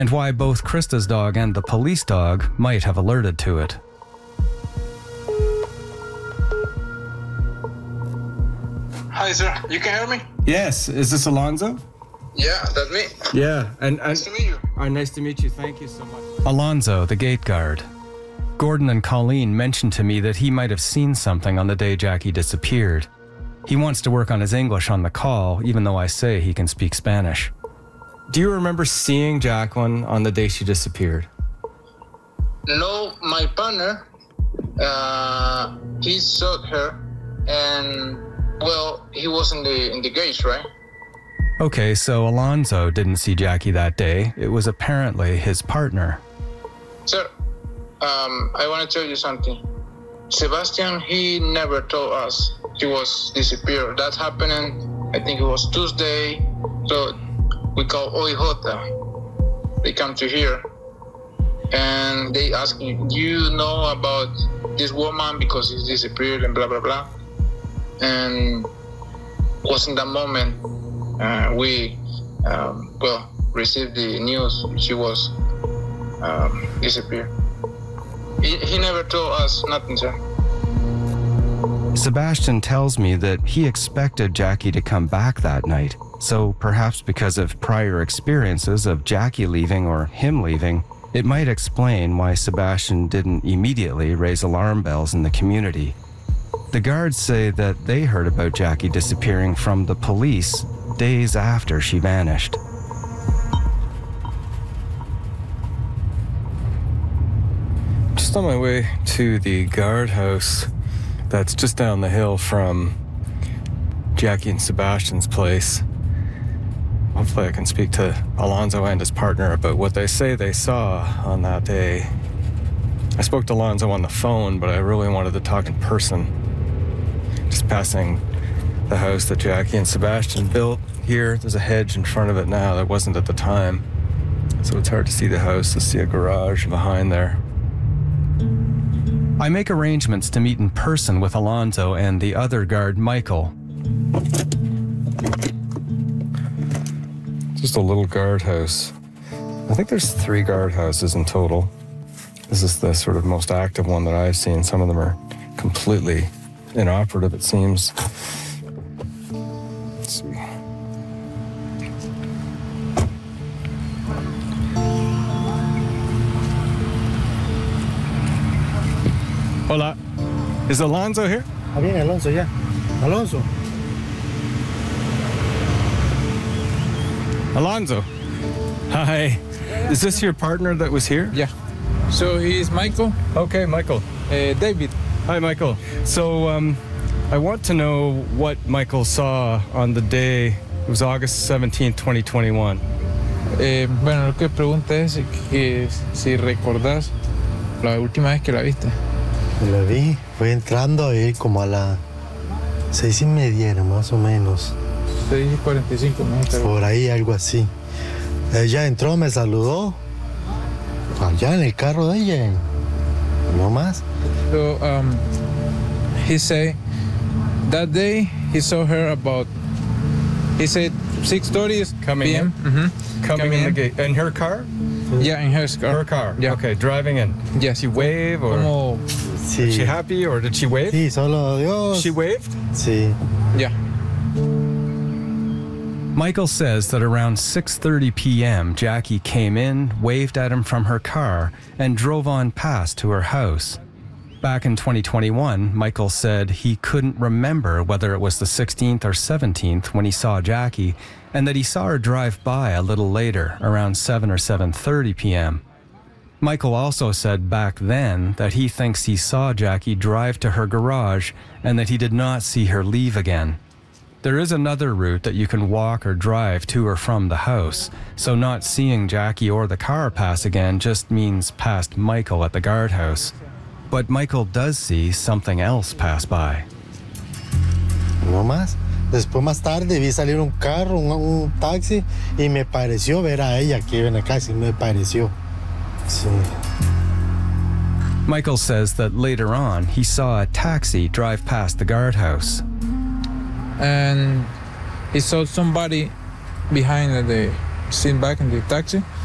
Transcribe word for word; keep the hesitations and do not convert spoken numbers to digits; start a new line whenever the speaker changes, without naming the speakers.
and why both Krista's dog and the police dog might have alerted to it.
Hi, sir. You can hear me?
Yes. Is this Alonzo?
Yeah, that's me.
Yeah. And, and
Nice to meet you.
Uh, nice to meet you. Thank you so much. Alonzo, the gate guard. Gordon and Colleen mentioned to me that he might have seen something on the day Jackie disappeared. He wants to work on his English on the call, even though I say he can speak Spanish. Do you remember seeing Jacqueline on the day she disappeared?
No, my partner, uh, he saw her, and well, he was in the in the gate, right?
Okay, so Alonzo didn't see Jackie that day. It was apparently his partner.
Sir, um, I want to tell you something. Sebastian, he never told us he was disappeared. That happened, I think it was Tuesday. So we call O I J. They come to here and they ask me, do you know about this woman because she disappeared and blah, blah, blah. And was in that moment uh, we, um, well, received the news she was um, disappeared. He, he never told us nothing, sir.
Sebastian tells me that he expected Jackie to come back that night, so perhaps because of prior experiences of Jackie leaving or him leaving, it might explain why Sebastian didn't immediately raise alarm bells in the community. The guards say that they heard about Jackie disappearing from the police days after she vanished. Just on my way to the guardhouse that's just down the hill from Jackie and Sebastian's place. Hopefully I can speak to Alonzo and his partner about what they say they saw on that day. I spoke to Alonzo on the phone, but I really wanted to talk in person. Just passing the house that Jackie and Sebastian built here. There's a hedge in front of it now that wasn't at the time. So it's hard to see the house, to see a garage behind there. I make arrangements to meet in person with Alonzo and the other guard, Michael. Just a little guardhouse. I think there's three guardhouses in total. This is the sort of most active one that I've seen. Some of them are completely inoperative, it seems. Let's see. Hola. Is Alonzo here?
Ah, bien, Alonso, ya. Alonso.
Alonzo. Hi. Is this your partner that was here?
Yeah. So he is Michael.
Okay, Michael.
Uh, David.
Hi, Michael. So, um, I want to know what Michael saw on the day, it was August seventeenth, twenty twenty-one.
Eh, bueno, lo que pregunta es que si recordás la última vez que la viste.
La vi, fue entrando ahí como a las seis y media, más o menos.
seis y cuarenta y cinco, ¿no?
Por ahí, algo así. Ella entró, me saludó. Allá en el carro de ella. No más.
So, um, he said that day he saw her about, he said six thirty
Coming
p m
in?
Mm-hmm.
Coming,
Coming
in the
in.
gate. In her car?
Yeah, in her car.
Her car?
Yeah.
Okay, driving in.
Yes.
Did she wave or?
Como,
Sí.
Was she happy or did she wave?
Sí, solo Dios.
She waved?
Sí.
yeah.
Michael says that around six thirty p m, Jackie came in, waved at him from her car, and drove on past to her house. Back in twenty twenty-one, Michael said he couldn't remember whether it was the sixteenth or seventeenth when he saw Jackie, and that he saw her drive by a little later, around seven or seven thirty p m. Michael also said back then that he thinks he saw Jackie drive to her garage and that he did not see her leave again. There is another route that you can walk or drive to or from the house, so not seeing Jackie or the car pass again just means past Michael at the guardhouse. But Michael does see something else pass by.
No más. Después más tarde vi salir un carro, un, un taxi, y me pareció ver a ella que iba en el taxi, me pareció. Sí.
Michael says that later on he saw a taxi drive past the guardhouse.
And he saw somebody behind the seat back in the taxi.